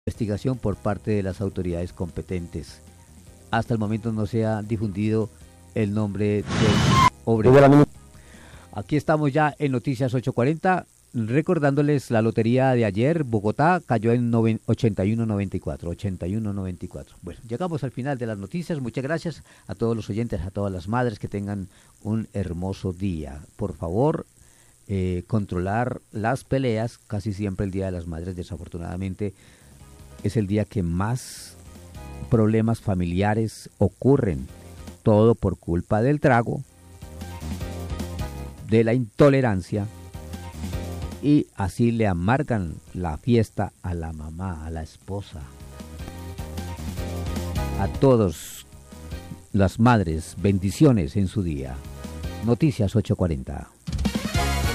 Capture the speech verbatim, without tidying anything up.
Investigación por parte de las autoridades competentes. Hasta el momento no se ha difundido el nombre del obrero. Aquí estamos ya en Noticias ocho cuarenta, recordándoles la lotería de ayer. Bogotá cayó en ochenta y uno noventa y cuatro, ochenta y uno noventa y cuatro. Bueno, llegamos al final de las noticias. Muchas gracias a todos los oyentes, a todas las madres, que tengan un hermoso día. Por favor, eh, controlar las peleas. Casi siempre el Día de las Madres, desafortunadamente, es el día que más problemas familiares ocurren, todo por culpa del trago, de la intolerancia, y así le amargan la fiesta a la mamá, a la esposa. A todas las madres, bendiciones en su día. Noticias ocho cuarenta.